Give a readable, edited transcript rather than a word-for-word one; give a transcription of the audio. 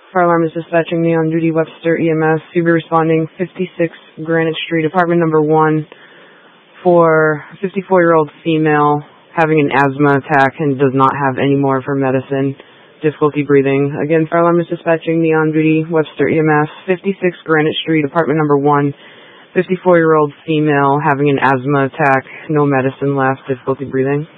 Fire alarm is dispatching me on duty, Webster EMS. You'll be responding 56 Granite Street, apartment number 1, for a 54-year-old female having an asthma attack and does not have any more of her medicine. Difficulty breathing. Again, fire alarm is dispatching me on duty, Webster EMS, 56 Granite Street, apartment number 1, 54-year-old female having an asthma attack, no medicine left, difficulty breathing.